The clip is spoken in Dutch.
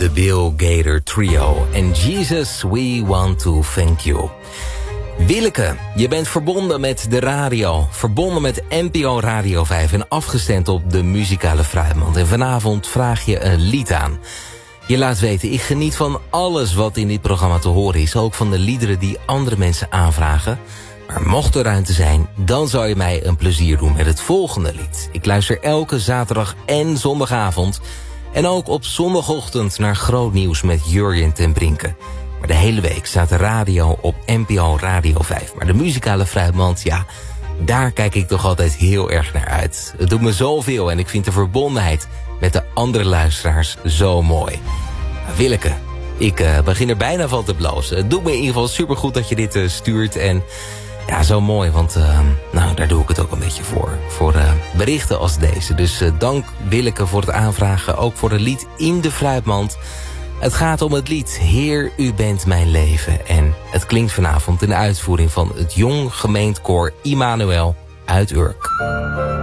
de Bill Gator Trio. En Jesus, we want to thank you. Willeke, je bent verbonden met de radio, verbonden met NPO Radio 5... en afgestemd op de muzikale fruitmand. En vanavond vraag je een lied aan. Je laat weten, ik geniet van alles wat in dit programma te horen is. Ook van de liederen die andere mensen aanvragen. Maar mocht er ruimte zijn, dan zou je mij een plezier doen met het volgende lied. Ik luister elke zaterdag en zondagavond... en ook op zondagochtend naar Groot Nieuws met Jurjen ten Brinke. Maar de hele week staat de radio op NPO Radio 5. Maar de muzikale fruitmand, ja, daar kijk ik toch altijd heel erg naar uit. Het doet me zoveel en ik vind de verbondenheid met de andere luisteraars zo mooi. Willeke, ik begin er bijna van te blozen. Het doet me in ieder geval supergoed dat je dit stuurt. En ja, zo mooi, want daar doe ik het ook een beetje voor. Voor berichten als deze. Dus dank Willeke voor het aanvragen. Ook voor het lied In de Fruitmand. Het gaat om het lied Heer, u bent mijn leven. En het klinkt vanavond in de uitvoering van het Jong Gemeentkoor Immanuel uit Urk.